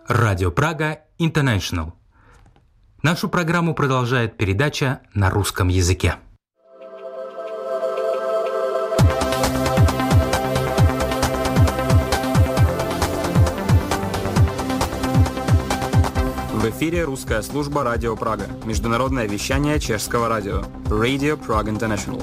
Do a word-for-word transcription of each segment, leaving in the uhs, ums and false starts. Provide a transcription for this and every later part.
Радио Прага International. Нашу программу продолжает передача на русском языке. В эфире русская служба Радио Прага. Международное вещание чешского радио. Radio Prague International.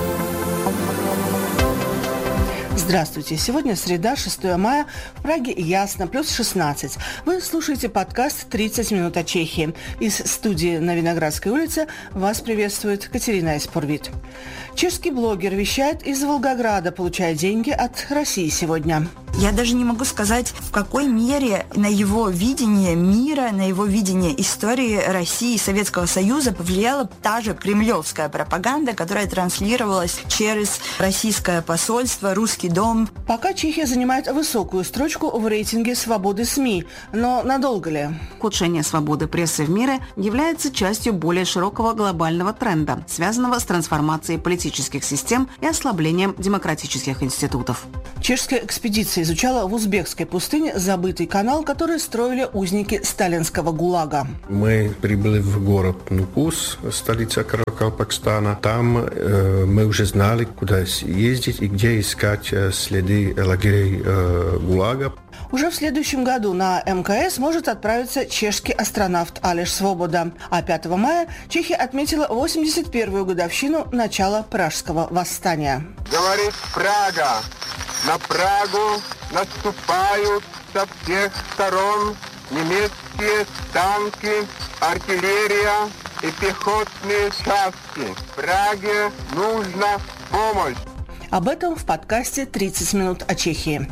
Здравствуйте. Сегодня среда, шестое мая. В Праге ясно, плюс шестнадцать. Вы слушаете подкаст «тридцать минут о Чехии». Из студии на Виноградской улице вас приветствует Катерина Испорвит. Чешский блогер вещает из Волгограда, получая деньги от России сегодня. Я даже не могу сказать, в какой мере на его видение мира, на его видение истории России и Советского Союза повлияла та же кремлевская пропаганда, которая транслировалась через российское посольство, русский дом. Пока Чехия занимает высокую строчку в рейтинге свободы СМИ, но надолго ли? Ухудшение свободы прессы в мире является частью более широкого глобального тренда, связанного с трансформацией политических систем и ослаблением демократических институтов. Чешская экспедиция изучала в узбекской пустыне забытый канал, который строили узники сталинского ГУЛАГа. Мы прибыли в город Нукус, столица Каракалпакстана. Там э, мы уже знали, куда ездить и где искать э, следы лагерей э, ГУЛАГа. Уже в следующем году на эм ка эс может отправиться чешский астронавт Алеш Свобода. А пятого мая Чехия отметила восемьдесят первую годовщину начала Пражского восстания. Говорит Прага. На Прагу наступают со всех сторон немецкие танки, артиллерия и пехотные части. Праге нужна помощь. Об этом в подкасте «тридцать минут о Чехии».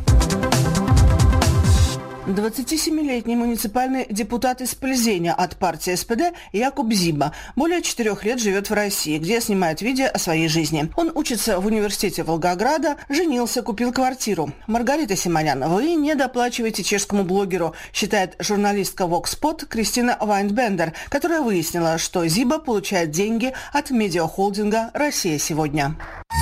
двадцатисемилетний муниципальный депутат из Пльзеня от партии эс пэ дэ Якуб Зиба более четырех лет живет в России, где снимает видео о своей жизни. Он учится в университете Волгограда, женился, купил квартиру. Маргарита Симонян, вы не доплачиваете чешскому блогеру, считает журналистка Вокспот Кристина Вайнбендер, которая выяснила, что Зиба получает деньги от медиахолдинга «Россия сегодня».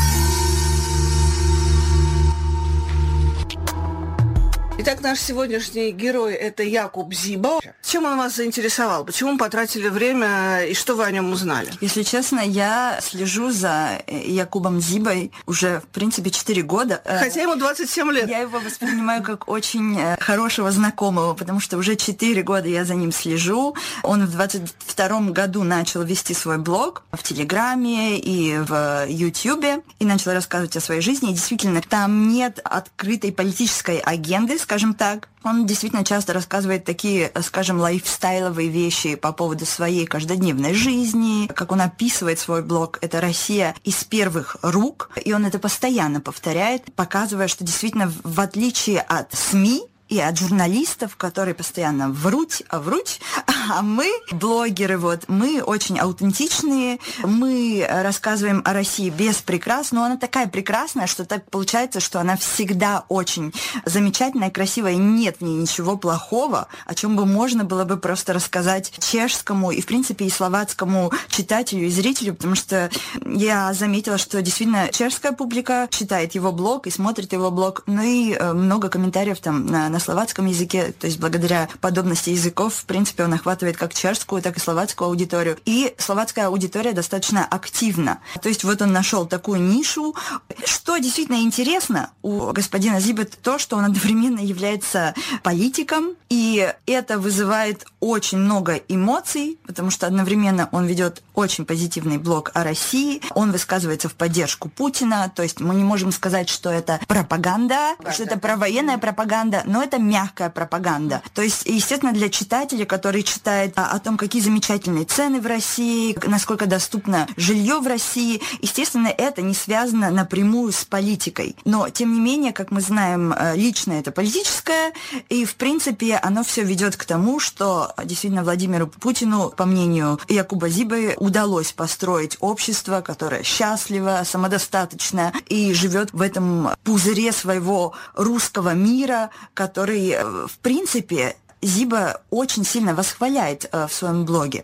Итак, наш сегодняшний герой – это Якуб Зиба. Чем он вас заинтересовал? Почему потратили время и что вы о нем узнали? Если честно, я слежу за Якубом Зибой уже, в принципе, четыре года. Хотя ему двадцать семь лет. Я его воспринимаю как очень хорошего знакомого, потому что уже четыре года я за ним слежу. Он в двадцать втором году начал вести свой блог в Телеграме и в Ютьюбе и начал рассказывать о своей жизни. И действительно, там нет открытой политической агенды, скажем так. Он действительно часто рассказывает такие, скажем, лайфстайловые вещи по поводу своей каждодневной жизни, как он описывает свой блог. Это Россия из первых рук, и он это постоянно повторяет, показывая, что действительно, в отличие от СМИ, и от журналистов, которые постоянно вруть, а вруть, а мы, блогеры, вот, мы очень аутентичные, мы рассказываем о России без прикрас, но она такая прекрасная, что так получается, что она всегда очень замечательная, красивая, нет в ней ничего плохого, о чем бы можно было бы просто рассказать чешскому и, в принципе, и словацкому читателю и зрителю, потому что я заметила, что действительно чешская публика читает его блог и смотрит его блог, ну и э, много комментариев там на, на на словацком языке, то есть благодаря подобности языков, в принципе, он охватывает как чешскую, так и словацкую аудиторию. И словацкая аудитория достаточно активна. То есть вот он нашел такую нишу. Что действительно интересно у господина Зибы, то, что он одновременно является политиком, и это вызывает очень много эмоций, потому что одновременно он ведет очень позитивный блог о России, он высказывается в поддержку Путина, то есть мы не можем сказать, что это пропаганда, да, что да. это провоенная пропаганда, но это мягкая пропаганда. То есть, естественно, для читателя, который читает о, о том, какие замечательные цены в России, насколько доступно жилье в России, естественно, это не связано напрямую с политикой. Но, тем не менее, как мы знаем, лично это политическое, и, в принципе, оно все ведет к тому, что действительно Владимиру Путину, по мнению Якуба Зибы, удалось построить общество, которое счастливо, самодостаточно и живет в этом пузыре своего русского мира, который, в принципе, Зиба очень сильно восхваляет в своем блоге.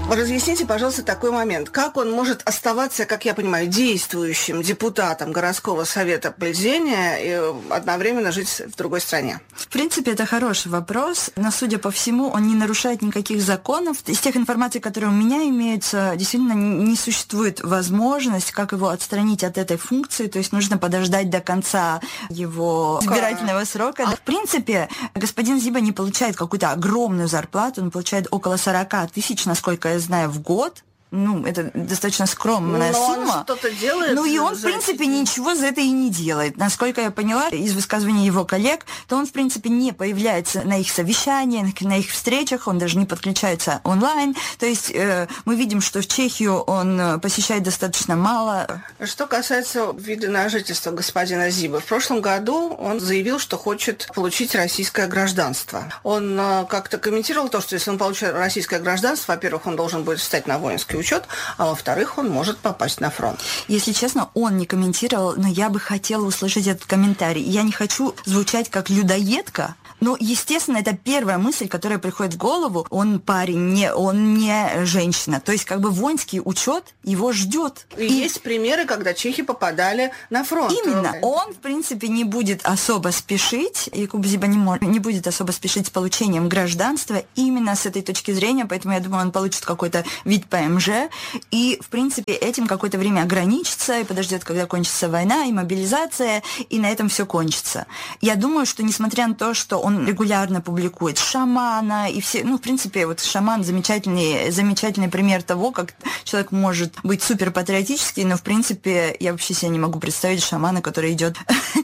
Разъясните, пожалуйста, такой момент. Как он может оставаться, как я понимаю, действующим депутатом городского совета Пльзеня и одновременно жить в другой стране? В принципе, это хороший вопрос, но, судя по всему, он не нарушает никаких законов. Из тех информаций, которые у меня имеются, действительно не существует возможность, как его отстранить от этой функции, то есть нужно подождать до конца его избирательного срока. В принципе, господин Зиба не получает какую-то огромную зарплату, он получает около сорок тысяч, насколько я знаю, в год. Ну, это достаточно скромная Но сумма. Он что-то делает. Ну, и он, в принципе, эти... ничего за это и не делает. Насколько я поняла из высказываний его коллег, то он, в принципе, не появляется на их совещаниях, на их встречах, он даже не подключается онлайн. То есть э, мы видим, что в Чехию он посещает достаточно мало. Что касается вида на жительство господина Зибы, в прошлом году он заявил, что хочет получить российское гражданство. Он э, как-то комментировал то, что если он получит российское гражданство, во-первых, он должен будет встать на воинский учет, а во-вторых, он может попасть на фронт. Если честно, он не комментировал, но я бы хотела услышать этот комментарий. Я не хочу звучать как людоедка, но, естественно, это первая мысль, которая приходит в голову. Он парень, не, он не женщина. То есть, как бы воинский учет его ждет. И, и есть примеры, когда чехи попадали на фронт. Именно. Он, в принципе, не будет особо спешить, Якуб Зиба не, может, не будет особо спешить с получением гражданства именно с этой точки зрения, поэтому я думаю, он получит какой-то вид ПМЖ, и, в принципе, этим какое-то время ограничится и подождет, когда кончится война и мобилизация, и на этом все кончится. Я думаю, что, несмотря на то, что он регулярно публикует шамана и все, ну, в принципе, вот шаман замечательный, замечательный пример того, как человек может быть суперпатриотический, но, в принципе, я вообще себе не могу представить шамана, который идет.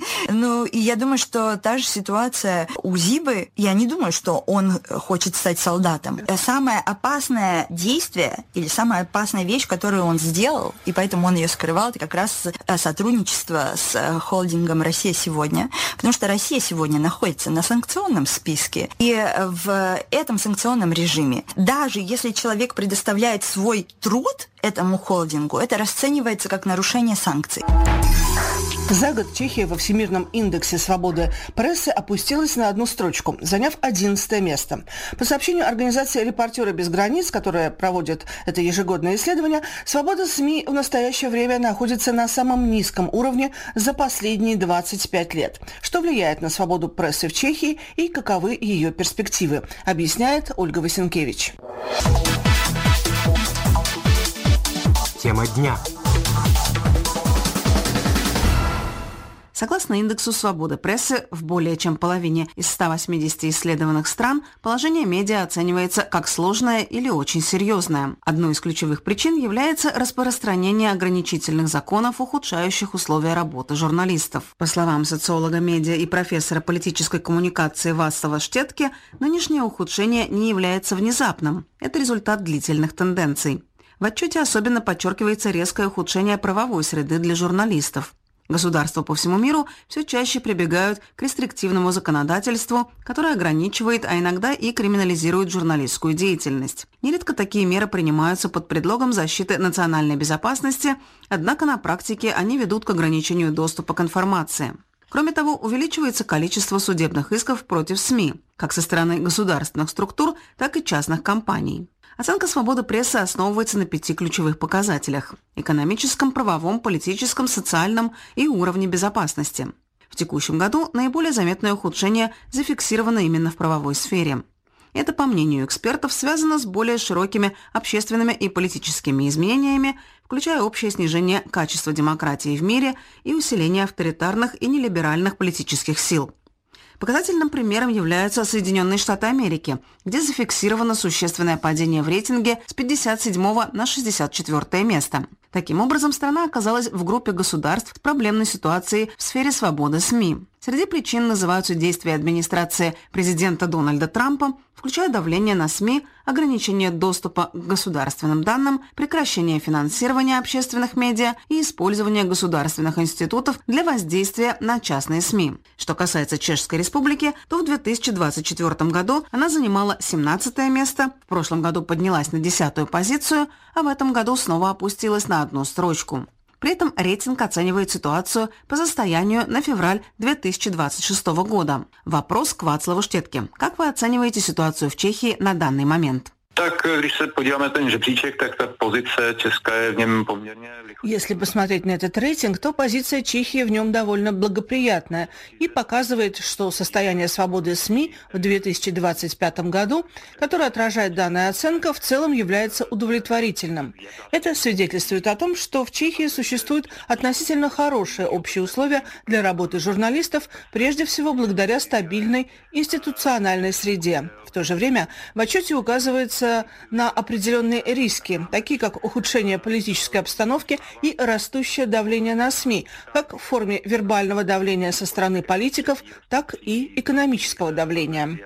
Ну, и я думаю, что та же ситуация у Зибы, я не думаю, что он хочет стать солдатом. Самое опасное действие или самая опасная вещь, которую он сделал, и поэтому он ее скрывал, это как раз сотрудничество с холдингом «Россия сегодня», потому что Россия сегодня находится на санкционном списке, и в этом санкционном режиме, даже если человек предоставляет свой труд этому холдингу, это расценивается как нарушение санкций. За год Чехия во Всемирном индексе свободы прессы опустилась на одну строчку, заняв одиннадцатое место. По сообщению организации «Репортеры без границ», которая проводит это ежегодное исследование, свобода СМИ в настоящее время находится на самом низком уровне за последние двадцать пять лет. Что влияет на свободу прессы в Чехии и каковы ее перспективы, объясняет Ольга Васенкевич. Тема дня. Согласно индексу свободы прессы, в более чем половине из ста восьмидесяти исследованных стран положение медиа оценивается как сложное или очень серьезное. Одной из ключевых причин является распространение ограничительных законов, ухудшающих условия работы журналистов. По словам социолога медиа и профессора политической коммуникации Вацлава Штетке, нынешнее ухудшение не является внезапным. Это результат длительных тенденций. В отчете особенно подчеркивается резкое ухудшение правовой среды для журналистов. Государства по всему миру все чаще прибегают к рестриктивному законодательству, которое ограничивает, а иногда и криминализирует журналистскую деятельность. Нередко такие меры принимаются под предлогом защиты национальной безопасности, однако на практике они ведут к ограничению доступа к информации. Кроме того, увеличивается количество судебных исков против СМИ, как со стороны государственных структур, так и частных компаний. Оценка свободы прессы основывается на пяти ключевых показателях – экономическом, правовом, политическом, социальном и уровне безопасности. В текущем году наиболее заметное ухудшение зафиксировано именно в правовой сфере. Это, по мнению экспертов, связано с более широкими общественными и политическими изменениями, включая общее снижение качества демократии в мире и усиление авторитарных и нелиберальных политических сил. Показательным примером являются Соединенные Штаты Америки, где зафиксировано существенное падение в рейтинге с пятьдесят седьмого на шестьдесят четвёртое место. Таким образом, страна оказалась в группе государств с проблемной ситуацией в сфере свободы СМИ. Среди причин называются действия администрации президента Дональда Трампа, включая давление на СМИ, ограничение доступа к государственным данным, прекращение финансирования общественных медиа и использование государственных институтов для воздействия на частные СМИ. Что касается Чешской Республики, то в две тысячи двадцать четвёртом году она занимала семнадцатое место, в прошлом году поднялась на десятую позицию, а в этом году снова опустилась на одну строчку. При этом рейтинг оценивает ситуацию по состоянию на февраль две тысячи двадцать шестого года. Вопрос к Вацлаву Штетке. Как вы оцениваете ситуацию в Чехии на данный момент? Tak když se podíváme na ten žebříček, tak ta pozice Česka je v něm poměrně... Если посмотреть на этот рейтинг, то позиция Чехии в нем довольно благоприятная и показывает, что состояние свободы СМИ в две тысячи двадцать пятом году, которое отражает данная оценка, в целом является удовлетворительным. Это свидетельствует о том, что в Чехии существуют относительно хорошие общие условия для работы журналистов, прежде всего благодаря стабильной институциональной среде. В то же время в отчете указывается на определенные риски, такие как ухудшение политической обстановки и растущее давление на СМИ, как в форме вербального давления со стороны политиков, так и экономического давления.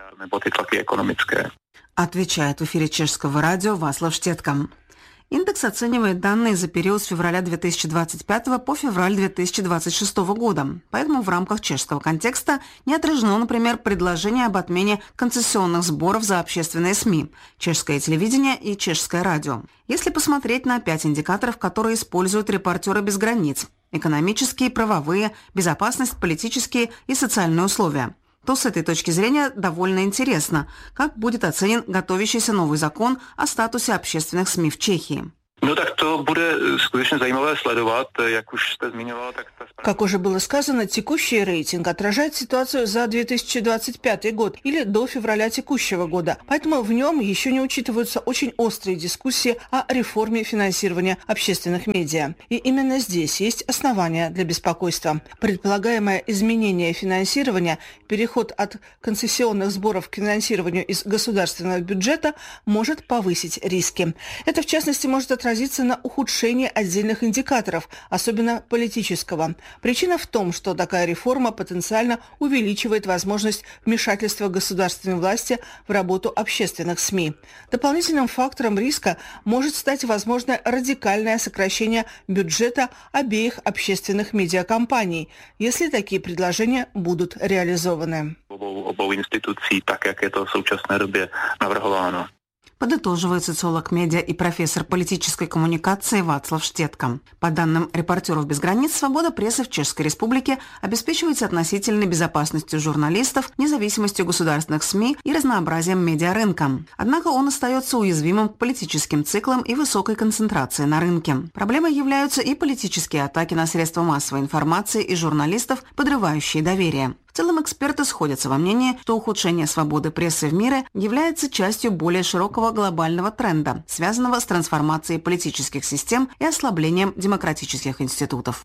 Отвечает в эфире Чешского радио Васлав Штетка. Индекс оценивает данные за период с февраля две тысячи двадцать пятого по февраль две тысячи двадцать шестого года. Поэтому в рамках чешского контекста не отражено, например, предложение об отмене концессионных сборов за общественные СМИ, чешское телевидение и чешское радио. Если посмотреть на пять индикаторов, которые используют «Репортеры без границ» – экономические, правовые, безопасность, политические и социальные условия – то с этой точки зрения довольно интересно, как будет оценен готовящийся новый закон о статусе общественных СМИ в Чехии. No tak to bude skutečně zajímavé sledovat, jak už jste zmiňovala, tak ta... Как уже было сказано, текущий рейтинг отражает ситуацию за две тысячи двадцать пятый год или до февраля текущего года. Поэтому в нем еще не учитываются очень острые дискуссии о реформе финансирования общественных медиа. И именно здесь есть основания для беспокойства. Предполагаемое изменение финансирования, переход от концессионных сборов к финансированию из государственного бюджета может повысить риски. Это, в частности, может отразиться на ухудшении отдельных индикаторов, особенно политического. Причина в том, что такая реформа потенциально увеличивает возможность вмешательства государственной власти в работу общественных СМИ. Дополнительным фактором риска может стать возможное радикальное сокращение бюджета обеих общественных медиакомпаний, если такие предложения будут реализованы. Obou, obou institucí, tak jak je to v současné době navrhováno. Подытоживает социолог медиа и профессор политической коммуникации Вацлав Штетка. По данным «Репортеров без границ», свобода прессы в Чешской Республике обеспечивается относительной безопасностью журналистов, независимостью государственных СМИ и разнообразием медиарынка. Однако он остается уязвимым к политическим циклам и высокой концентрации на рынке. Проблемой являются и политические атаки на средства массовой информации и журналистов, подрывающие доверие. В целом эксперты сходятся во мнении, что ухудшение свободы прессы в мире является частью более широкого глобального тренда, связанного с трансформацией политических систем и ослаблением демократических институтов.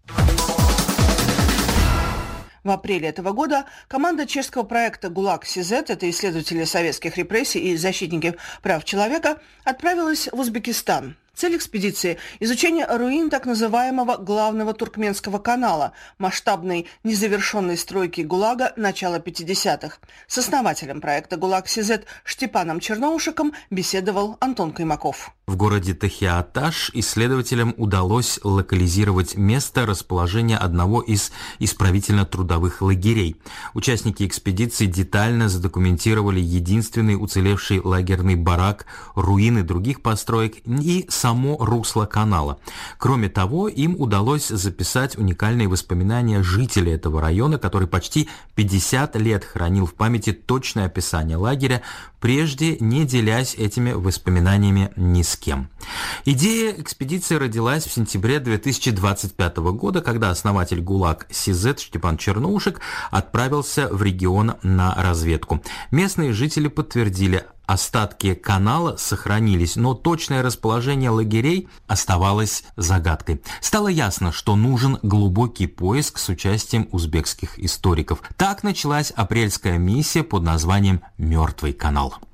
В апреле этого года команда чешского проекта ГУЛАГ-СИЗ, это исследователи советских репрессий и защитники прав человека, отправилась в Узбекистан. Цель экспедиции – изучение руин так называемого главного туркменского канала, масштабной незавершенной стройки ГУЛАГа начала пятидесятых. С основателем проекта ГУЛАГ-СИЗ Штепаном Черноушиком беседовал Антон Каймаков. В городе Тахиаташ исследователям удалось локализировать место расположения одного из исправительно-трудовых лагерей. Участники экспедиции детально задокументировали единственный уцелевший лагерный барак, руины других построек и само русло канала. Кроме того, им удалось записать уникальные воспоминания жителей этого района, который почти пятьдесят лет хранил в памяти точное описание лагеря, прежде не делясь этими воспоминаниями ни с кем. Идея экспедиции родилась в сентябре две тысячи двадцать пятого года, когда основатель ГУЛАГ-СИЗ Штепан Черноушик отправился в регион на разведку. Местные жители подтвердили, остатки канала сохранились, но точное расположение лагерей оставалось загадкой. Стало ясно, что нужен глубокий поиск с участием узбекских историков. Так началась апрельская миссия под названием «Мертвый канал».